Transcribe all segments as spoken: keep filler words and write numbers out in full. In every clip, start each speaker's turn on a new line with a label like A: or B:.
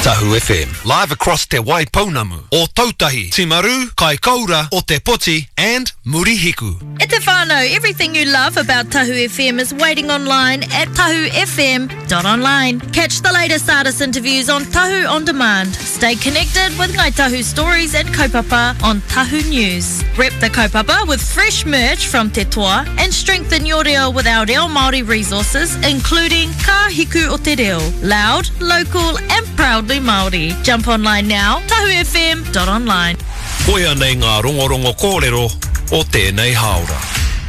A: Tahu F M, live across Te Waipounamu, o Tautahi, Timaru, Kaikoura, o Te Poti, and Murihiku.
B: E te whānau, everything you love about Tahu F M is waiting online at tahu f m dot online. Catch the latest artist interviews on Tahu On Demand. Stay connected with Ngai Tahu stories and kaupapa on Tahu News. Rep the kaupapa with fresh merch from Te Toa and strengthen your reo with our reo Māori resources, including Ka Hiku o Te Reo. Loud, local and proudly Māori. Jump online now, tahu f m dot online.
A: Koia nei ngā rongorongo kōrero o tēnei haora.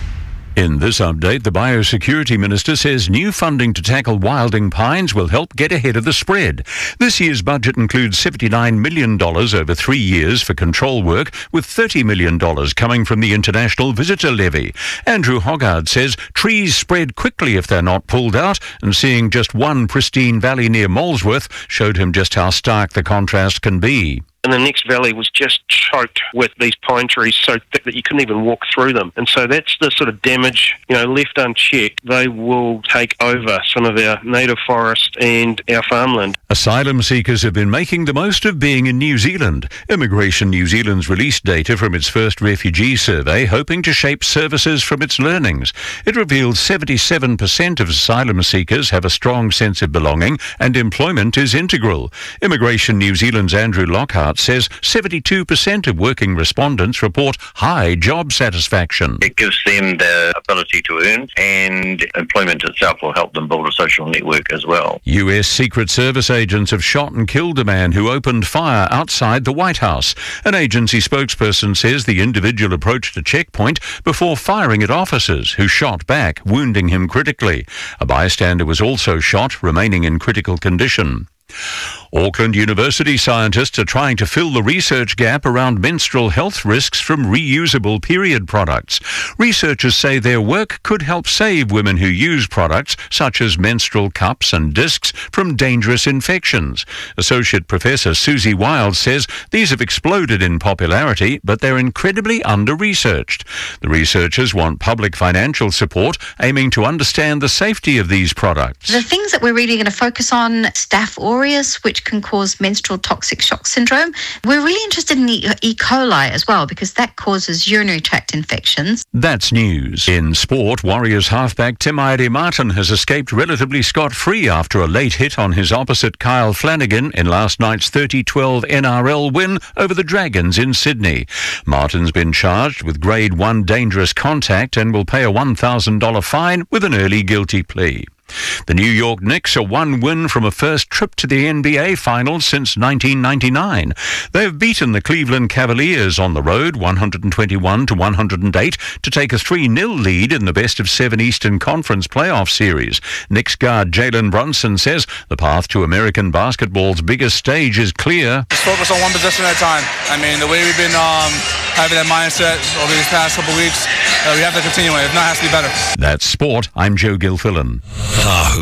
C: In this update, the Biosecurity Minister says new funding to tackle wilding pines will help get ahead of the spread. This year's budget includes seventy-nine million dollars over three years for control work, with thirty million dollars coming from the International Visitor Levy. Andrew Hoggard says trees spread quickly if they're not pulled out, and seeing just one pristine valley near Molesworth showed him just how stark the contrast can be.
D: And the next valley was just choked with these pine trees so thick that you couldn't even walk through them. And so that's the sort of damage, you know, left unchecked, they will take over some of our native forest and our farmland.
C: Asylum seekers have been making the most of being in New Zealand. Immigration New Zealand's released data from its first refugee survey, hoping to shape services from its learnings. It revealed seventy-seven percent of asylum seekers have a strong sense of belonging and employment is integral. Immigration New Zealand's Andrew Lockhart says seventy-two percent of working respondents report high job satisfaction.
E: It gives them the ability to earn, and employment itself will help them build a social network as well.
C: U S Secret Service agents have shot and killed a man who opened fire outside the White House. An agency spokesperson says the individual approached a checkpoint before firing at officers, who shot back, wounding him critically. A bystander was also shot, remaining in critical condition. Auckland University scientists are trying to fill the research gap around menstrual health risks from reusable period products. Researchers say their work could help save women who use products such as menstrual cups and discs from dangerous infections. Associate Professor Susie Wild says these have exploded in popularity, but they're incredibly under-researched. The researchers want public financial support, aiming to understand the safety of these products.
F: The things that we're really going to focus on, Staph aureus, which can cause menstrual toxic shock syndrome. We're really interested in the E. coli as well, because that causes urinary tract infections.
C: That's news. In sport, Warriors halfback Tim Aere-Martin has escaped relatively scot-free after a late hit on his opposite Kyle Flanagan in last night's thirty twelve N R L win over the Dragons in Sydney. Martin's been charged with grade one dangerous contact and will pay a one thousand dollars fine with an early guilty plea. The New York Knicks are one win from a first trip to the N B A Finals since nineteen ninety-nine. They've beaten the Cleveland Cavaliers on the road one hundred twenty-one to one hundred eight to take a three nil lead in the best of seven Eastern Conference playoff series. Knicks guard Jalen Brunson says the path to American basketball's biggest stage is clear.
G: Just focus on one possession at a time. I mean, the way we've been um, having that mindset over these past couple weeks, uh, we have to continue it. If not, it has to be better.
C: That's sport. I'm Joe Gilfillan.
A: Tahu.